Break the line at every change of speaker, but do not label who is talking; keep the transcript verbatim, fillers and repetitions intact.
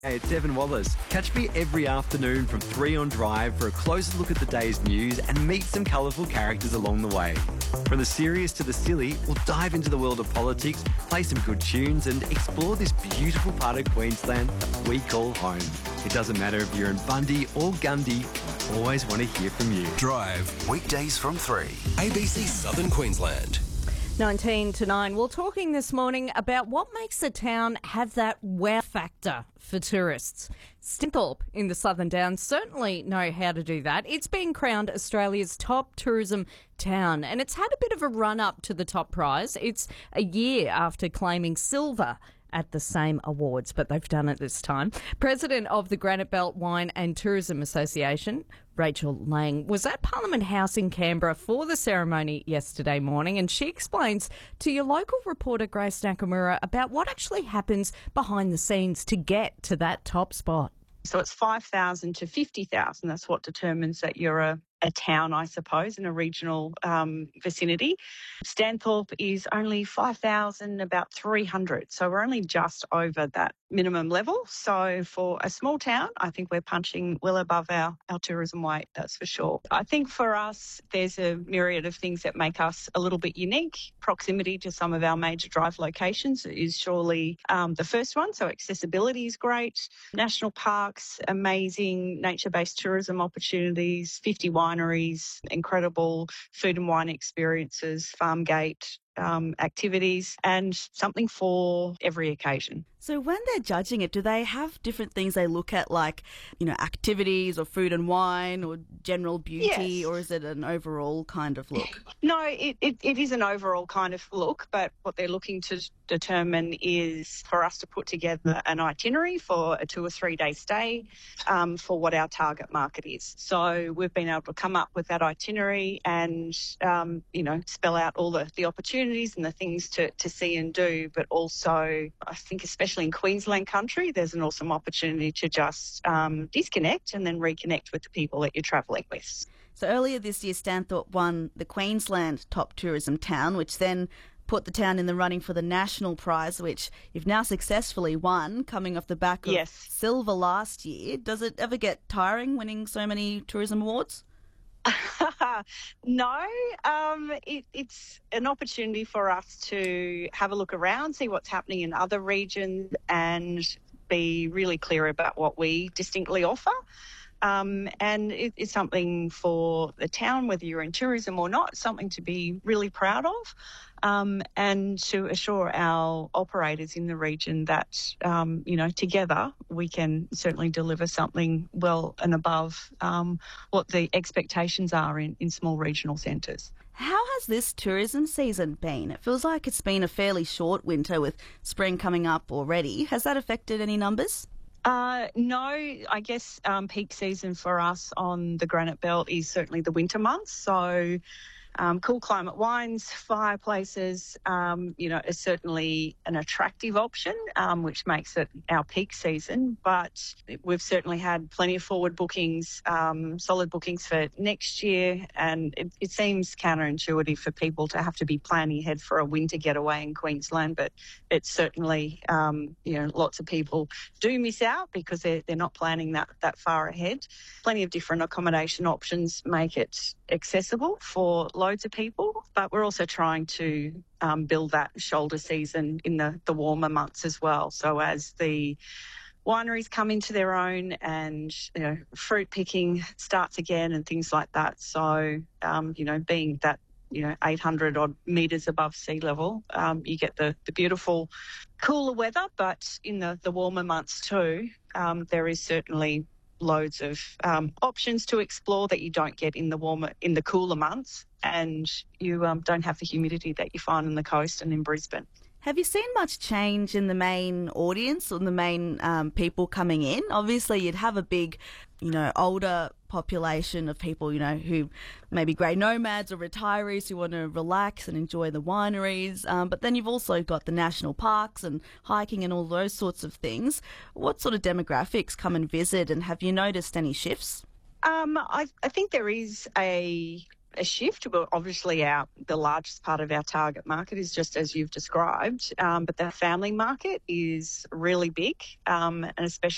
Hey, it's Evan Wallace. Catch me every afternoon from three on Drive for a closer look at the day's news and meet some colourful characters along the way. From the serious to the silly, we'll dive into the world of politics, play some good tunes and explore this beautiful part of Queensland that we call home. It doesn't matter if you're in Bundy or Gundy, I always want to hear from you.
Drive, weekdays from three. A B C Southern Queensland.
nineteen to nine. We're talking this morning about what makes a town have that wow factor for tourists. Stenthorpe in the Southern Downs certainly know how to do that. It's been crowned Australia's top tourism town and it's had a bit of a run up to the top prize. It's a year after claiming silver at the same awards, but they've done it this time. President of the Granite Belt Wine and Tourism Association, Rachel Lang, was at Parliament House in Canberra for the ceremony yesterday morning, and she explains to your local reporter Grace Nakamura about what actually happens behind the scenes to get to that top spot.
So it's five thousand to fifty thousand. That's what determines that you're a, a town, I suppose, in a regional um, vicinity. Stanthorpe is only five thousand, about three hundred. So we're only just over that minimum level. So for a small town, I think we're punching well above our, our tourism weight, that's for sure. I think for us, there's a myriad of things that make us a little bit unique. Proximity to some of our major drive locations is surely um, the first one. So accessibility is great. National parks, amazing nature-based tourism opportunities, fifty wineries, incredible food and wine experiences, farm gate um, activities, and something for every occasion.
So when they're judging it, do they have different things they look at, like, you know, activities or food and wine or general beauty,
Yes.
or is it an overall kind of look?
No, it, it, it is an overall kind of look, but what they're looking to determine is for us to put together an itinerary for a two or three day stay um, for what our target market is. So we've been able to come up with that itinerary and, um, you know, spell out all the, the opportunities and the things to, to see and do, but also I think especially in Queensland country, there's an awesome opportunity to just um, disconnect and then reconnect with the people that you're travelling with.
So earlier this year, Stanthorpe won the Queensland Top Tourism Town, which then put the town in the running for the national prize, which you've now successfully won, coming off the back of
Yes.
silver last year. Does it ever get tiring winning so many tourism awards?
No, um, it, it's an opportunity for us to have a look around, see what's happening in other regions and be really clear about what we distinctly offer. Um, and it, it's something for the town, whether you're in tourism or not, something to be really proud of. Um, and to assure our operators in the region that, um, you know, together we can certainly deliver something well and above um, what the expectations are in, in small regional centres.
How has this tourism season been? It feels like it's been a fairly short winter with spring coming up already. Has that affected any numbers?
Uh, no, I guess um, peak season for us on the Granite Belt is certainly the winter months. So um, cool climate wines, fireplaces, um, you know, is certainly an attractive option, um, which makes it our peak season. But we've certainly had plenty of forward bookings, um, solid bookings for next year. And it, it seems counterintuitive for people to have to be planning ahead for a winter getaway in Queensland. But it's certainly, um, you know, lots of people do miss out because they're, they're not planning that, that far ahead. Plenty of different accommodation options make it accessible for loads of people, but we're also trying to um, build that shoulder season in the, the warmer months as well. So as the wineries come into their own and, you know, fruit picking starts again and things like that. So, um, you know, being that, you know, eight hundred odd metres above sea level, um, you get the, the beautiful cooler weather, but in the, the warmer months too, um, there is certainly loads of um, options to explore that you don't get in the warmer, in the cooler months, and you um, don't have the humidity that you find on the coast and in Brisbane.
Have you seen much change in the main audience or the main um, people coming in? Obviously, you'd have a big, you know, older population of people, you know, who maybe grey nomads or retirees who want to relax and enjoy the wineries. Um, but then you've also got the national parks and hiking and all those sorts of things. What sort of demographics come and visit, and have you noticed any shifts?
Um, I, I think there is a a shift. Well, obviously, our the largest part of our target market is just as you've described, um, but the family market is really big, um, and especially